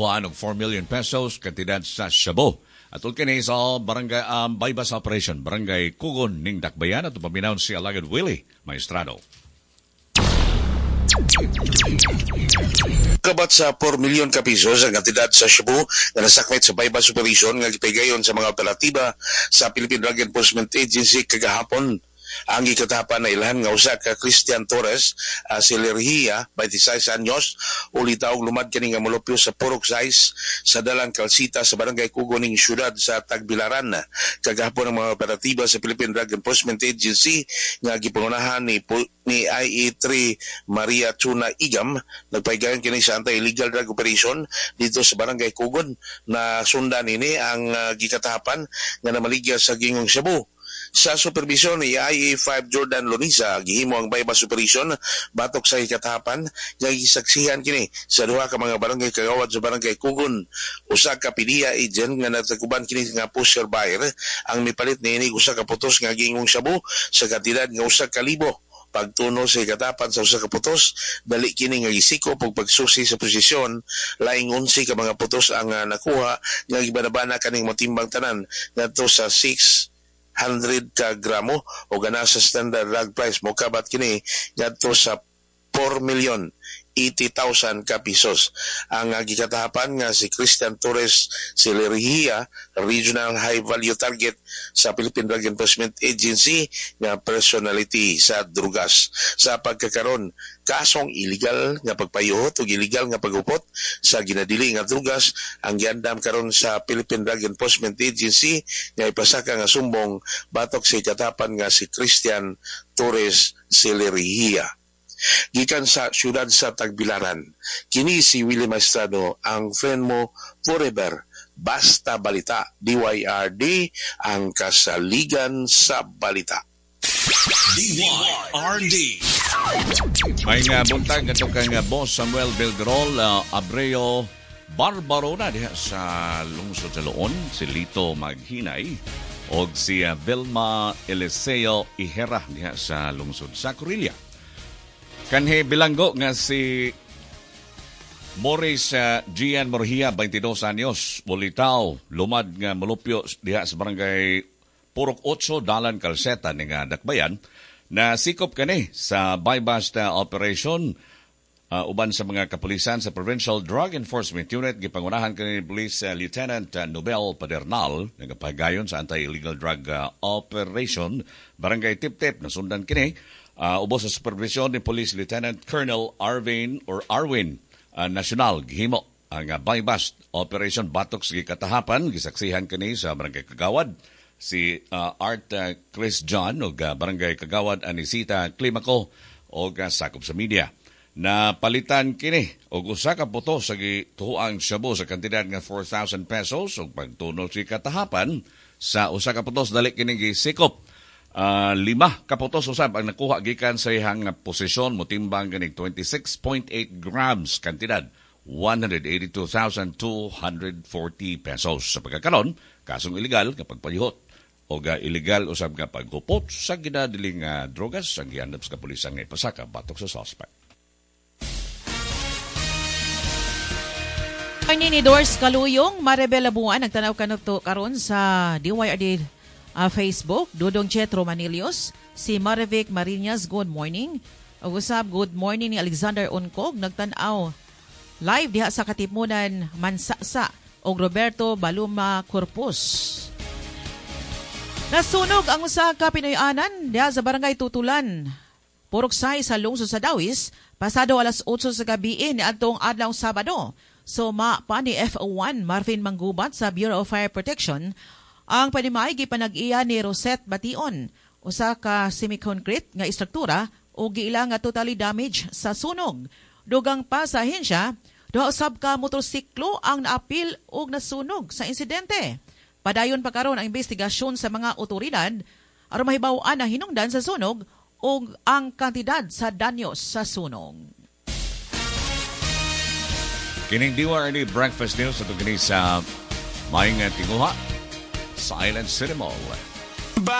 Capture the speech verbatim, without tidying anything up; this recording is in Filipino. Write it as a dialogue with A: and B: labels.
A: nakuhaan og four million pesos kantidad sa shabu. Atul kini sa barangay um, bypass operation, barangay Kugon ning Dakbayan at paminaw si Alagad Willie Maestrado.
B: Kabat sa four milyon ka pisos ang kantidad sa shabu na nasakmit sa bypass operation nga gipigayon sa mga operatiba sa Philippine Drug Enforcement Agency kagahapon. Ang gikatapan na ilhan nga usa ka Christian Torres uh, si Lerhia, twenty-six anyos, ulitaw lumad kani nga molupyo sa Purok Size sa dalang kalsita sa barangay Kugoning syudad sa Tagbilaran. Kagahapon ang mga operatiba sa Philippine Drug Enforcement Agency nga gipangunahan ni ni I A three Maria Tuna Igam nagpaigayon kini sa anti-illegal drug operation dito sa barangay Kugon na sundan ini ang uh, gikatapan nga namaligya sa gingong shabu. Sa supervision ni I A five Jordan Lonisa, gihimo ang bypass operation batok sa ikatahapan nga gisaksihan kini sa duha ka mga barangay kagawad sa barangay Kugon. Usa ka P D E A agent nga nataguban kini nga pusher buyer ang mipalit niini usa ka putos nga gingong shabu sa kantidad nga usa ka libo. Pagtuno sa ikatapan sa usa ka putos, dali kini nga gisikop og pagsusi sa posisyon, laing unsi ka mga putos ang uh, nakuha nga gibanabana kaning motimbang tanan ngadto sa six hundred ka gramo o gana sa standard drug price mo kabat kini ngadto sa four million eighty thousand ka pisos. Ang uh, gikatahapan nga si Christian Torres si Lerhia, Regional High Value Target sa Philippine Drug Enforcement Agency nga personality sa drugas. Sa pagkakaron, kasong illegal nga pagpayuhot o illegal nga pagupot sa ginadili nga drugas ang giandam karon sa Philippine Drug Enforcement Agency nga ipasaka nga sumbong batok sa ikatapan nga si Christian Torres si Lerhia. Gikan sa syudad sa Tagbilaran, kini si Willie Maestrado, ang friend mo forever. Basta Balita, D Y R D, ang kasaligan sa balita.
A: D Y R D. May nga buntag nga itong kang boss Samuel Belgrol, uh, Abreu Barbarona diha sa lungsod sa Loon, si Lito Maghinay, o si uh, Vilma Eliseo Ihera diha sa lungsod sa Corillo. Kanhe bilanggo nga si Morris uh, Gian Morhia, twenty-dos anyos, bulitaw, lumad nga malupyo diha sa barangay Purok eight, Dalan Calceta ni nga Dakbayan, na sikop kani sa bypass uh, operation uh, uban sa mga kapulisan sa Provincial Drug Enforcement Unit. Gipangunahan kani Police uh, Lieutenant uh, Nobel Padernal, nagapagayon sa anti-illegal drug uh, operation, barangay Tip-Tip, nasundan kini. Uh, ubos sa supervision ni Police Lieutenant Colonel Arvin or Arwin uh, National, gihimo ang uh, bypass operation batok sa gikatahapan. Gisaksihan kini sa barangay Kagawad si uh, Art uh, Chris John o uh, barangay Kagawad Anisita Climaco o uh, sakop sa media. Na palitan kini og usa ka puto sa gituhuang shabu sa kantidad nga four thousand pesos ug pagtunog sa katahapan sa usa ka putos dali kini gisikop. Uh, lima kaputos usab ang nakuha gikan sa ihang posisyon, motimbang ganing twenty-six point eight grams kantidad one hundred eighty-two thousand two hundred forty pesos. Sa pagkakaron, kasong illegal kapag payuhot o ga illegal usab nga paggupot sa ginadiling uh, drogas ang giandap sa kapulisan nga ipasaka batok sa suspect.
C: Kani ni Doors Kaluyong, Maribel Abuan, nagtanaw kanto karon sa D Y R D Uh, Facebook, Dudong Chetro Manilios, si Marivic Marinas, good morning. O usab, good morning ni Alexander Uncog, nagtanaw live diha sa Katipunan, Mansasa, o Roberto Baluma Corpus. Nasunog ang usa ka Pinoyanan diha sa Barangay Tutulan, Puruksay sa lungsod sa Dawis, pasado alas eight sa gabi ni adtong adlaw Sabado. So, ma pa ni F O one Marvin Manggubat sa Bureau of Fire Protection, ang panimay gipanag-iya ni Rosette Bation, usa ka semi-concrete nga istruktura o giila nga totally damage sa sunog. Dugang pa sa ahensya, duha usab ka motorsiklo ang naapil og nasunog sa insidente. Padayon pa karon ang investigasyon sa mga otoridad aron mahibaw-an ang hinungdan sa sunog ug ang kantidad sa danyos sa sunog.
A: Kining D Y R D Breakfast News ato kini sa maayong tinguha sa Island City Mall.